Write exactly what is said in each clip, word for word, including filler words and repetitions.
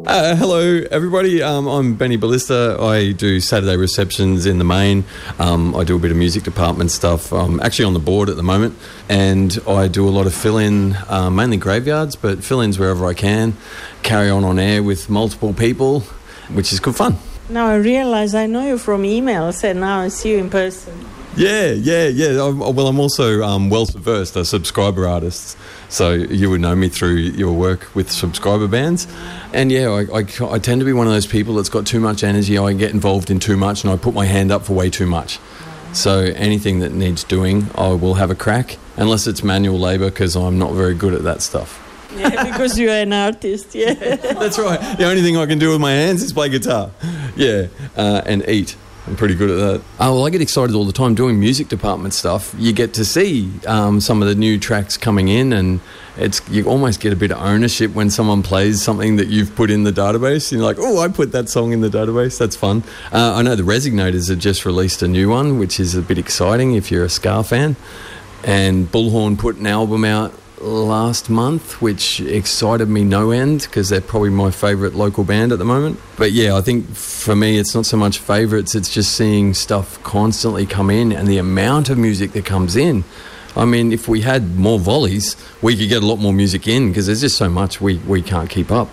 Uh, hello, everybody. Um, I'm Benny Ballista. I do Saturday receptions in the main. Um, I do a bit of music department stuff. I'm actually on the board at the moment, and I do a lot of fill-in, uh, mainly graveyards, but fill-ins wherever I can. Carry on on air with multiple people, which is good fun. Now I realise I know you from emails, and now I see you in person. Yeah, yeah, yeah. I'm, well, I'm also um, well-versed, a subscriber artist. So you would know me through your work with subscriber bands. And yeah, I, I, I tend to be one of those people that's got too much energy. I get involved in too much and I put my hand up for way too much. So anything that needs doing, I will have a crack, unless it's manual labour, because I'm not very good at that stuff. Yeah, because you're an artist, yeah. That's right. The only thing I can do with my hands is play guitar. Yeah, uh, and eat. I'm pretty good at that. Oh, well, I get excited all the time doing music department stuff. You get to see um, some of the new tracks coming in, and it's you almost get a bit of ownership when someone plays something that you've put in the database. You're like, oh, I put that song in the database. That's fun. Uh, I know the Resignators have just released a new one, which is a bit exciting if you're a ska fan. And Bullhorn put an album out last month, which excited me no end, because they're probably my favourite local band at the moment. But yeah, I think for me it's not so much favourites, it's just seeing stuff constantly come in, and the amount of music that comes in. I mean, if we had more volleys, we could get a lot more music in, because there's just so much we, we can't keep up.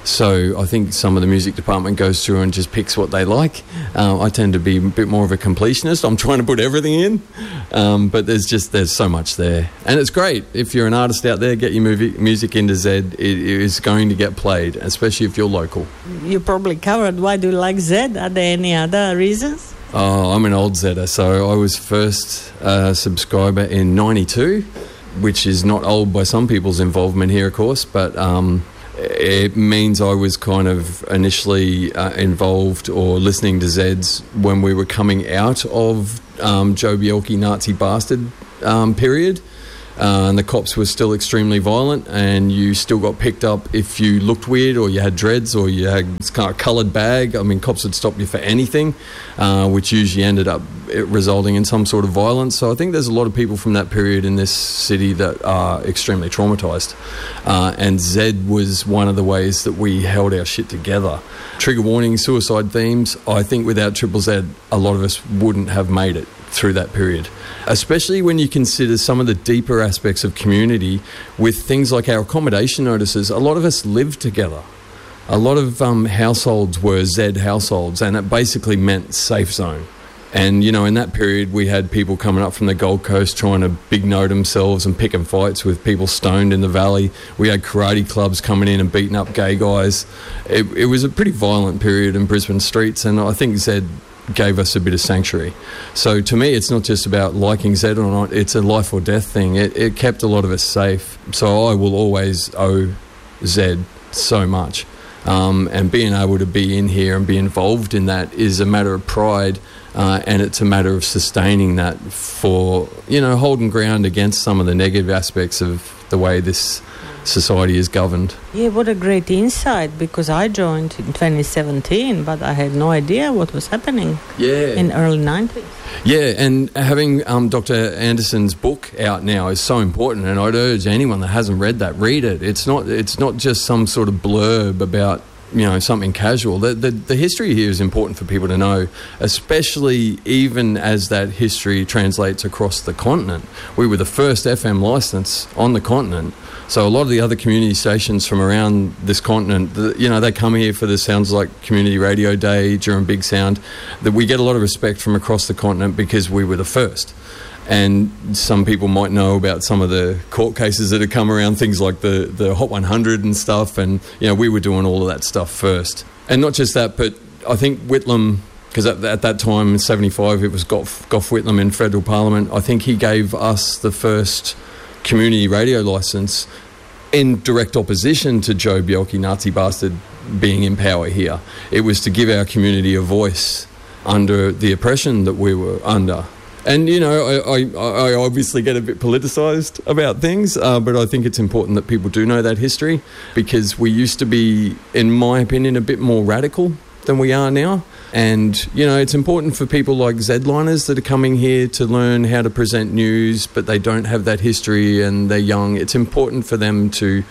So I think some of the music department goes through and just picks what they like. Uh, I tend to be a bit more of a completionist. I'm trying to put everything in, um, but there's just there's so much there, and it's great. If you're an artist out there, get your movie, music into Zed. It is going to get played, especially if you're local. You probably covered why do you like Zed. Are there any other reasons? Oh, I'm an old Zedder, so I was first uh, subscriber in ninety-two, which is not old by some people's involvement here, of course, but Um, it means I was kind of initially uh, involved or listening to Zeds when we were coming out of um, Joe Bielke Nazi Bastard um, period. Uh, and the cops were still extremely violent, and you still got picked up if you looked weird or you had dreads or you had this kind of coloured bag. I mean, cops would stop you for anything, uh, which usually ended up resulting in some sort of violence. So I think there's a lot of people from that period in this city that are extremely traumatised. Uh, and Zed was one of the ways that we held our shit together. Trigger warning, suicide themes. I think without Triple Z, a lot of us wouldn't have made it through that period, especially when you consider some of the deeper aspects of community with things like our accommodation notices. A lot of us lived together. A lot of um, households were Z households, and it basically meant safe zone. And, you know, in that period, we had people coming up from the Gold Coast trying to big note themselves and picking fights with people stoned in the valley. We had karate clubs coming in and beating up gay guys. It, it was a pretty violent period in Brisbane streets, and I think Zed gave us a bit of sanctuary. So to me, it's not just about liking Zed or not, it's a life or death thing. It, it kept a lot of us safe. So I will always owe Zed so much. Um, and being able to be in here and be involved in that is a matter of pride, uh, and it's a matter of sustaining that for, you know, holding ground against some of the negative aspects of the way this society is governed. Yeah, what a great insight, because I joined in twenty seventeen, but I had no idea what was happening yeah. in early nineties. Yeah, and having um, Doctor Anderson's book out now is so important, and I'd urge anyone that hasn't read that, read it. It's not it's not just some sort of blurb about, you know, something casual. The, the the history here is important for people to know, especially even as that history translates across the continent. We were the first F M licence on the continent. So a lot of the other community stations from around this continent, the, you know, they come here for the Sounds Like Community Radio Day during Big Sound. That we get a lot of respect from across the continent because we were the first. And some people might know about some of the court cases that have come around, things like the, the Hot one hundred and stuff. And, you know, we were doing all of that stuff first. And not just that, but I think Whitlam, because at, at that time in seventy-five it was Gough, Gough Whitlam in federal parliament, I think he gave us the first community radio licence in direct opposition to Joe Bielke Nazi Bastard being in power here. It was to give our community a voice under the oppression that we were under. And, you know, I, I, I obviously get a bit politicised about things, uh, but I think it's important that people do know that history, because we used to be, in my opinion, a bit more radical than we are now. And, you know, it's important for people like Zedliners that are coming here to learn how to present news, but they don't have that history and they're young. It's important for them to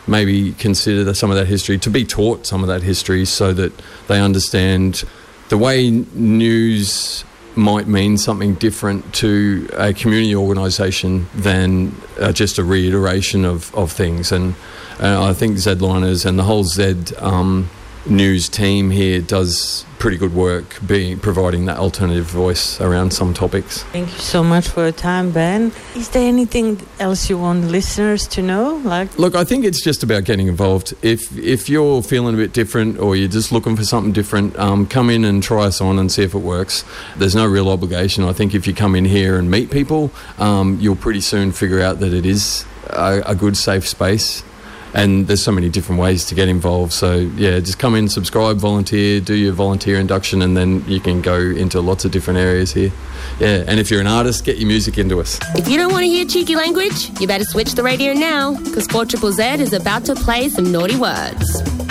maybe consider that some of that history, to be taught some of that history so that they understand the way news might mean something different to a community organisation than uh, just a reiteration of, of things. And uh, I think Zedliners and the whole Zed um, News team here does pretty good work being providing that alternative voice around some topics. Thank you so much for your time, Ben. Is there anything else you want listeners to know? Like, look, I think it's just about getting involved. If if you're feeling a bit different or you're just looking for something different, um, come in and try us on and see if it works. There's no real obligation. I think if you come in here and meet people, um, you'll pretty soon figure out that it is a, a good, safe space. And there's so many different ways to get involved. So, yeah, just come in, subscribe, volunteer, do your volunteer induction, and then you can go into lots of different areas here. Yeah, and if you're an artist, get your music into us. If you don't want to hear cheeky language, you better switch the radio now, because four Z Z Z is about to play some naughty words.